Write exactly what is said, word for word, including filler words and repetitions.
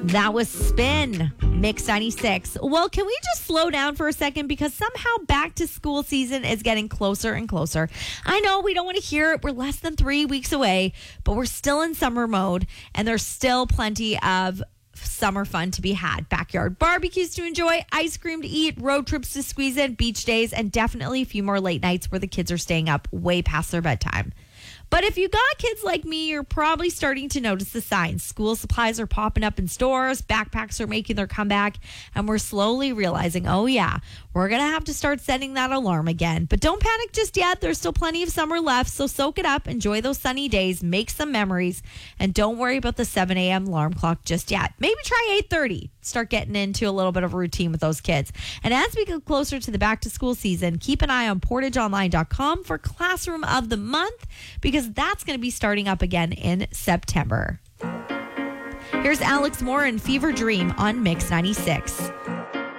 That was Spin, Mix ninety-six. Well, can we just slow down for a second because somehow back to school season is getting closer and closer. I know we don't want to hear it. We're less than three weeks away, but we're still in summer mode and there's still plenty of summer fun to be had. Backyard barbecues to enjoy, ice cream to eat, road trips to squeeze in, beach days, and definitely a few more late nights where the kids are staying up way past their bedtime. But if you got kids like me, you're probably starting to notice the signs. School supplies are popping up in stores, backpacks are making their comeback, and we're slowly realizing, oh yeah, we're going to have to start setting that alarm again. But don't panic just yet. There's still plenty of summer left, so soak it up, enjoy those sunny days, make some memories, and don't worry about the seven a.m. alarm clock just yet. Maybe try eight thirty. Start getting into a little bit of a routine with those kids. And as we get closer to the back to school season, keep an eye on portage online dot com for Classroom of the Month because that's going to be starting up again in September. Here's Alex Moore and Fever Dream on Mix ninety-six.